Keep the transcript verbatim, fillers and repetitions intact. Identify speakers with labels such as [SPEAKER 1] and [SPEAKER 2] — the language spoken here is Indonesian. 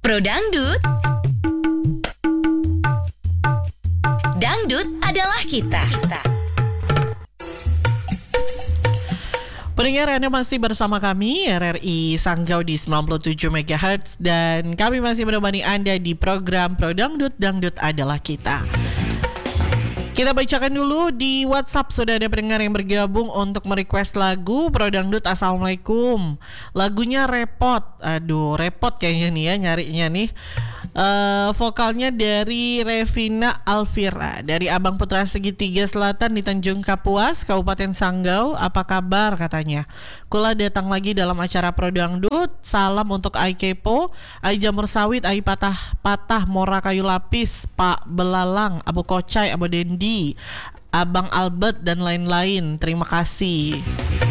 [SPEAKER 1] Pro Dangdut. Dangdut adalah kita. kita.
[SPEAKER 2] Pendengar, Anda masih bersama kami R R I Sanggau di sembilan puluh tujuh megahertz dan kami masih menemani Anda di program Pro Dangdut. Dangdut adalah kita. Kita bacakan dulu di WhatsApp. Sudah ada pendengar yang bergabung untuk merequest lagu Pro Dangdut. Assalamualaikum. Lagunya repot. Aduh, repot kayaknya nih ya nyarinya nih. Uh, vokalnya dari Revina Alvira dari Abang Putra Segitiga Selatan di Tanjung Kapuas, Kabupaten Sanggau. Apa kabar katanya? Kula datang lagi dalam acara Pro Dangdut. Salam untuk Ai Kepo, Ai Jamur Sawit, Ai Patah Patah, Mora Kayu Lapis, Pak Belalang, Abu Kocai, Abu Dendi, Abang Albert dan lain-lain. Terima kasih.